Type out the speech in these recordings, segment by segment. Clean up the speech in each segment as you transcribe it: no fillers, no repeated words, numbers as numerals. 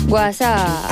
WhatsApp.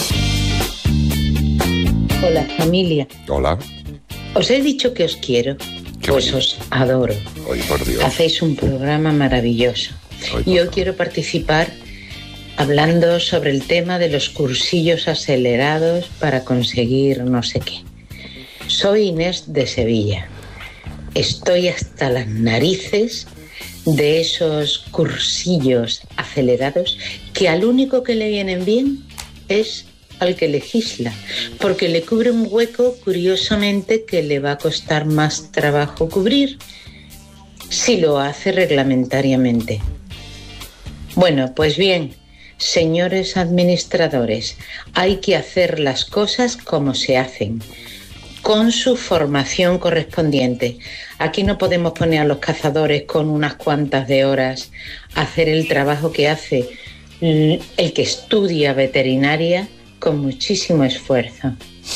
Hola, familia. Hola. Os he dicho que os quiero, pues os adoro. Ay, por Dios. Hacéis un programa maravilloso. Y hoy quiero participar hablando sobre el tema de los cursillos acelerados para conseguir no sé qué. Soy Inés de Sevilla. Estoy hasta las narices de esos cursillos acelerados que al único que le vienen bien es al que legisla, porque le cubre un hueco, curiosamente, que le va a costar más trabajo cubrir si lo hace reglamentariamente. Bueno, pues bien, señores administradores, hay que hacer las cosas como se hacen, con su formación correspondiente. Aquí no podemos poner a los cazadores con unas cuantas de horas a hacer el trabajo que hace el que estudia veterinaria con muchísimo esfuerzo.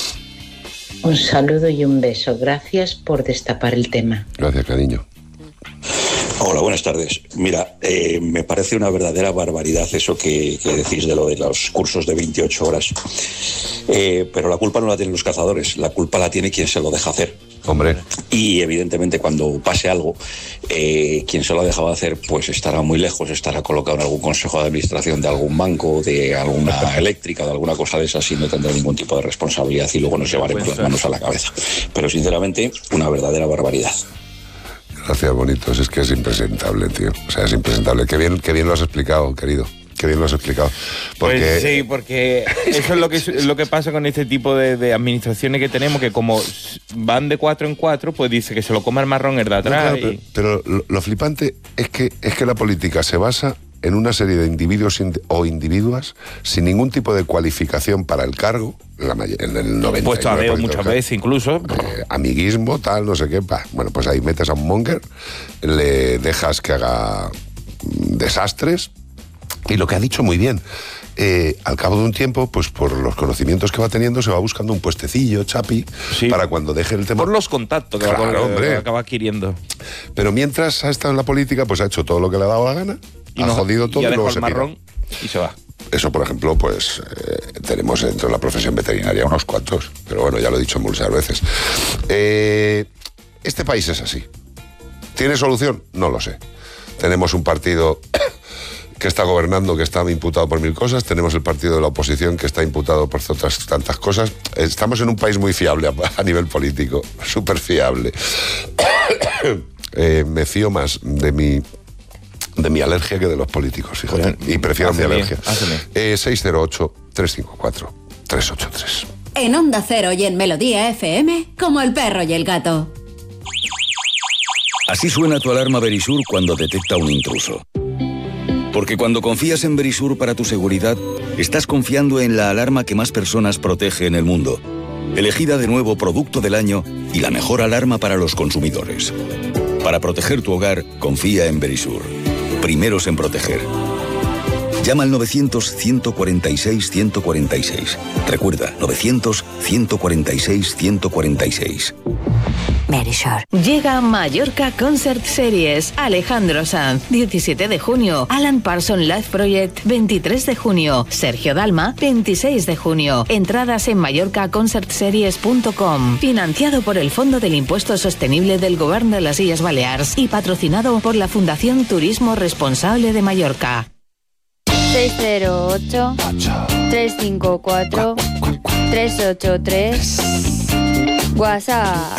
Un saludo y un beso. Gracias por destapar el tema. Gracias, cariño. Hola, buenas tardes. Mira, me parece una verdadera barbaridad eso que decís de lo de los cursos de 28 horas. Pero la culpa no la tienen los cazadores, la culpa la tiene quien se lo deja hacer. Hombre. Y evidentemente cuando pase algo, quien se lo ha dejado hacer pues estará muy lejos, estará colocado en algún consejo de administración de algún banco, de alguna eléctrica, de alguna cosa de esas, y no tendrá ningún tipo de responsabilidad y luego nos llevaremos las manos a la cabeza. Pero sinceramente, una verdadera barbaridad. Gracias, bonitos. Es que es impresentable, tío. O sea, es impresentable. Qué bien lo has explicado, querido. Qué bien lo has explicado. Porque... Pues sí, porque eso es lo que pasa con este tipo de administraciones que tenemos, que como van de 4 en 4, pues dice que se lo come el marrón el de atrás. No, claro, pero lo flipante es que la política se basa en una serie de individuos o individuas sin ningún tipo de cualificación para el cargo, en el 90%. Puesto a dedo muchas veces incluso. Amiguismo, tal, no sé qué. Bueno, pues ahí metes a un monger, le dejas que haga desastres. Y lo que ha dicho muy bien, al cabo de un tiempo, pues por los conocimientos que va teniendo, se va buscando un puestecillo, chapi, sí, para cuando deje el tema. Por los contactos que acaba adquiriendo. Pero mientras ha estado en la política, pues ha hecho todo lo que le ha dado la gana, ha jodido todo y luego se marrón y se va. Eso, por ejemplo, pues tenemos dentro de la profesión veterinaria unos cuantos, pero bueno, ya lo he dicho muchas veces. Este país es así. ¿Tiene solución? No lo sé. Tenemos un partido que está gobernando, que está imputado por 1000 cosas. Tenemos el partido de la oposición, que está imputado por otras tantas cosas. Estamos en un país muy fiable a nivel político, súper fiable. Me fío más de mi alergia que de los políticos, fíjate. Y prefiero mi alergia. 608-354-383. En Onda Cero y en Melodía FM, como el perro y el gato. Así suena tu alarma Verisur cuando detecta un intruso. Porque cuando confías en Verisur para tu seguridad, estás confiando en la alarma que más personas protege en el mundo. Elegida de nuevo Producto del Año y la mejor alarma para los consumidores. Para proteger tu hogar, confía en Verisur. Primeros en proteger. Llama al 900-146-146. Recuerda, 900-146-146. Verisur. Llega Mallorca Concert Series. Alejandro Sanz, 17 de junio. Alan Parsons Live Project, 23 de junio. Sergio Dalma, 26 de junio. Entradas en mallorcaconcertseries.com. Financiado por el Fondo del Impuesto Sostenible del Gobierno de las Illes Balears y patrocinado por la Fundación Turismo Responsable de Mallorca. 608-354-383. WhatsApp.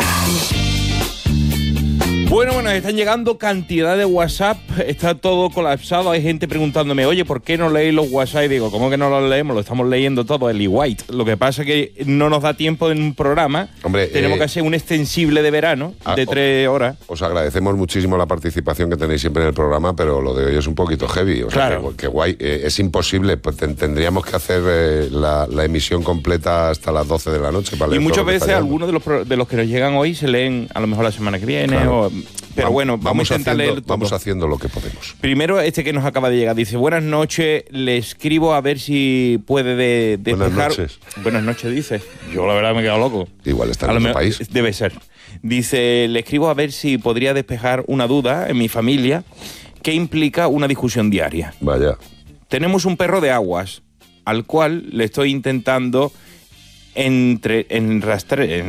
Bueno, están llegando cantidad de WhatsApp, está todo colapsado, hay gente preguntándome, oye, ¿por qué no leéis los WhatsApp? Y digo, ¿cómo que no los leemos? Lo estamos leyendo todo, el White. Lo que pasa es que no nos da tiempo en un programa. Hombre, tenemos que hacer un extensible de verano de 3 horas. Os agradecemos muchísimo la participación que tenéis siempre en el programa, pero lo de hoy es un poquito heavy. O sea, claro. que guay, es imposible, pues tendríamos que hacer la emisión completa hasta las 12 de la noche. Para y muchas veces algunos de los que nos llegan hoy se leen a lo mejor la semana que viene. Claro. Pero bueno, vamos a intentar leer todo. Vamos haciendo lo que podemos. Primero, que nos acaba de llegar, dice, buenas noches, le escribo a ver si puede despejar... Buenas noches. Buenas noches, dice. Yo la verdad me he quedado loco. Igual está en otro país. Debe ser. Dice, le escribo a ver si podría despejar una duda en mi familia que implica una discusión diaria. Vaya. Tenemos un perro de aguas al cual le estoy intentando enrastre.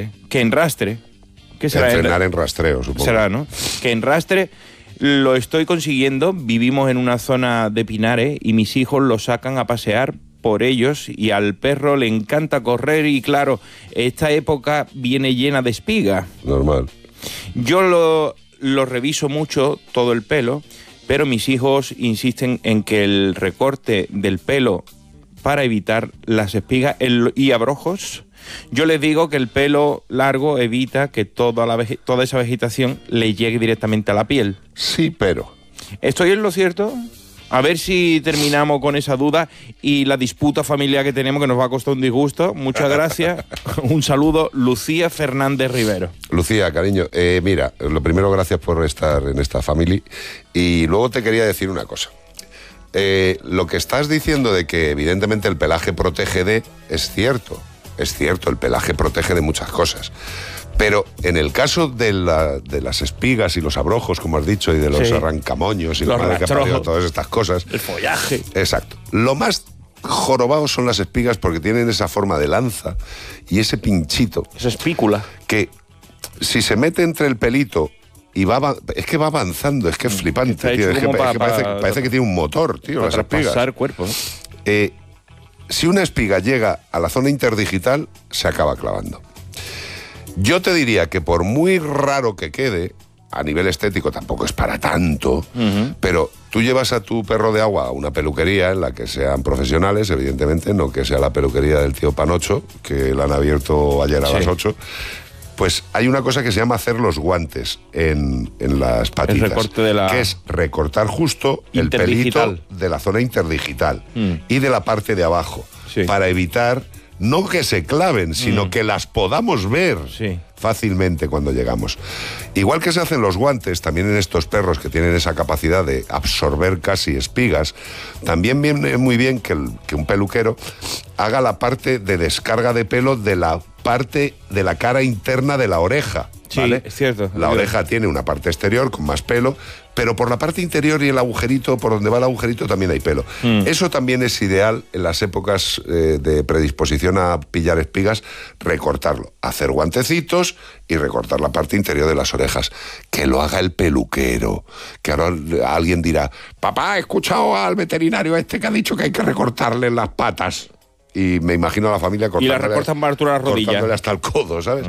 ¿Qué será? Entrenar en rastreo, supongo. Será, ¿no? Que enrastre lo estoy consiguiendo. Vivimos en una zona de pinares y mis hijos lo sacan a pasear por ellos y al perro le encanta correr y claro, esta época viene llena de espigas. Normal. Yo lo reviso mucho, todo el pelo, pero mis hijos insisten en que el recorte del pelo para evitar las espigas y abrojos, yo les digo que el pelo largo evita que toda esa vegetación le llegue directamente a la piel. Sí, pero... ¿Estoy en lo cierto? A ver si terminamos con esa duda y la disputa familiar que tenemos, que nos va a costar un disgusto. Muchas gracias. Un saludo, Lucía Fernández Rivero. Lucía, cariño, mira, lo primero, gracias por estar en esta familia. Y luego te quería decir una cosa. Lo que estás diciendo de que evidentemente el pelaje protege es cierto, el pelaje protege de muchas cosas. Pero en el caso de las espigas y los abrojos, como has dicho, y de los arrancamoños y los madre que parió, todas estas cosas. El follaje. Exacto. Lo más jorobados son las espigas porque tienen esa forma de lanza y ese pinchito. Esa espícula. Que si se mete entre el pelito y es que va avanzando, es que es flipante, tío. Es que parece que tiene un motor, tío, para las espigas. traspasar cuerpo. Si una espiga llega a la zona interdigital, se acaba clavando. Yo te diría que por muy raro que quede, a nivel estético tampoco es para tanto, pero tú llevas a tu perro de agua a una peluquería en la que sean profesionales, evidentemente, no que sea la peluquería del tío Panocho, que la han abierto ayer a las 8, pues hay una cosa que se llama hacer los guantes en las patitas, el recorte que es recortar justo el pelito de la zona interdigital y de la parte de abajo, para evitar... No que se claven, sino que las podamos ver fácilmente cuando llegamos. Igual que se hacen los guantes, también en estos perros que tienen esa capacidad de absorber casi espigas, también viene muy bien que un peluquero haga la parte de descarga de pelo de la parte de la cara interna de la oreja. ¿Vale? Sí, es cierto. La oreja tiene una parte exterior con más pelo, pero por la parte interior y el agujerito, por donde va el agujerito, también hay pelo. Eso también es ideal en las épocas de predisposición a pillar espigas, recortarlo, hacer guantecitos y recortar la parte interior de las orejas. Que lo haga el peluquero. Que ahora alguien dirá, papá, he escuchado al veterinario este que ha dicho que hay que recortarle las patas. Y me imagino a la familia cortándole, y la recortan para altura de las rodillas. Cortándole hasta el codo, ¿sabes?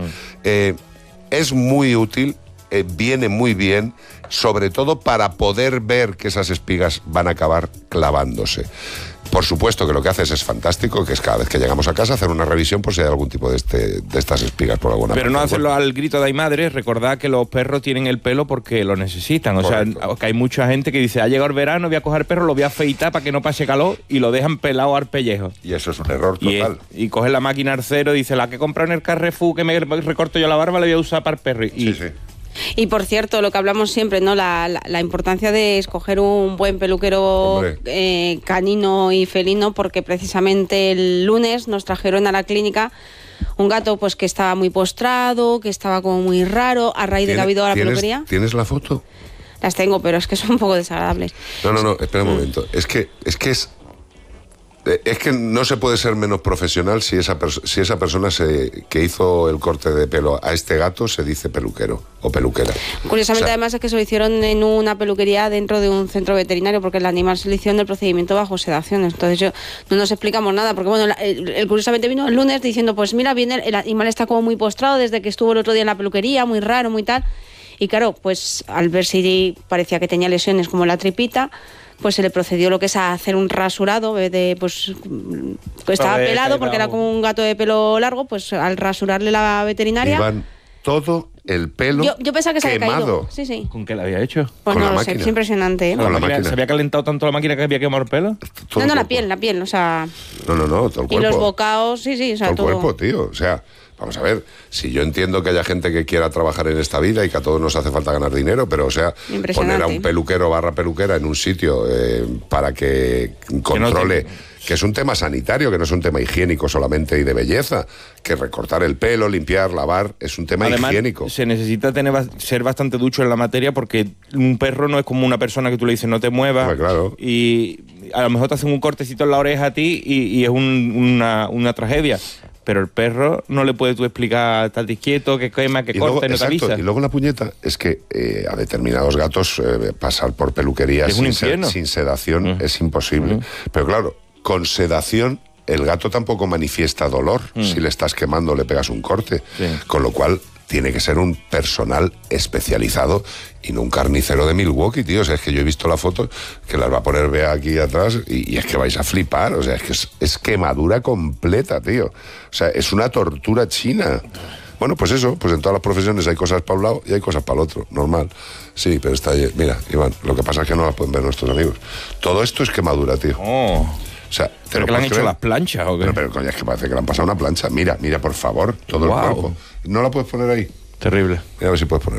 Es muy útil, viene muy bien, sobre todo para poder ver que esas espigas van a acabar clavándose. Por supuesto que lo que haces es fantástico, que es cada vez que llegamos a casa hacer una revisión por si hay algún tipo de estas espigas por alguna parte. Pero no hacerlo al grito de ay madre, recordad que los perros tienen el pelo porque lo necesitan. Correcto. O sea, que hay mucha gente que dice, ha llegado el verano, voy a coger el perro, lo voy a afeitar para que no pase calor y lo dejan pelado al pellejo. Y eso es un error total. Y coge la máquina arcero y dice, la que he comprado en el Carrefour, que me recorto yo la barba, la voy a usar para el perro. Y por cierto, lo que hablamos siempre, ¿no? La importancia de escoger un buen peluquero canino y felino, porque precisamente el lunes nos trajeron a la clínica un gato pues que estaba muy postrado, que estaba como muy raro, a raíz de que ha habido a la peluquería. ¿Tienes la foto? Las tengo, pero es que son un poco desagradables. No, espera un momento. Es que no se puede ser menos profesional si esa persona que hizo el corte de pelo a este gato se dice peluquero o peluquera. Curiosamente, además, es que se lo hicieron en una peluquería dentro de un centro veterinario, porque el animal se le hicieron el procedimiento bajo sedación. Entonces no nos explicamos nada, porque bueno, él curiosamente vino el lunes diciendo, pues mira, el animal está como muy postrado desde que estuvo el otro día en la peluquería, muy raro, muy tal. Y claro, pues al ver si parecía que tenía lesiones como la tripita, pues se le procedió lo que es a hacer un rasurado pues estaba pelado porque era como un gato de pelo largo, pues al rasurarle la veterinaria. Iban todo el pelo yo pensaba que se había quemado. caído. Sí. ¿Con qué le había hecho? Pues con no la lo máquina. sé, es impresionante. Con la máquina. ¿Se había calentado tanto la máquina que había quemado el pelo? No, la piel, o sea... No, todo el cuerpo. Y los bocados, sí, o sea, todo el cuerpo, tío, o sea... Vamos a ver, si yo entiendo que haya gente que quiera trabajar en esta vida y que a todos nos hace falta ganar dinero, pero o sea, poner a un peluquero / peluquera en un sitio para que controle, que es un tema sanitario, que no es un tema higiénico solamente y de belleza, que recortar el pelo, limpiar, lavar, es un tema Además, higiénico. Se necesita ser bastante ducho en la materia, porque un perro no es como una persona que tú le dices no te muevas, pues claro. Y a lo mejor te hacen un cortecito en la oreja a ti y es una tragedia. Pero el perro no le puedes tú explicar, estate quieto, que quema, que corta y no te avisa. Y luego la puñeta es que a determinados gatos pasar por peluquerías sin sedación es imposible. Pero claro, con sedación el gato tampoco manifiesta dolor si le estás quemando o le pegas un corte. Sí. Con lo cual tiene que ser un personal especializado y no un carnicero de Milwaukee, tío. O sea, es que yo he visto la foto que las va a poner Bea aquí atrás y es que vais a flipar. O sea, es que es quemadura completa, tío. O sea, es una tortura china. Bueno, pues eso, pues en todas las profesiones hay cosas para un lado y hay cosas para el otro, normal. Sí, pero está... Mira, Iván, lo que pasa es que no las pueden ver nuestros amigos. Todo esto es quemadura, tío. Oh. O sea, ¿pero que le han hecho las planchas o qué? Pero coño, es que parece que le han pasado una plancha. Mira, por favor, todo el cuerpo. ¿No la puedes poner ahí? Terrible. Mira a ver si puedes poner.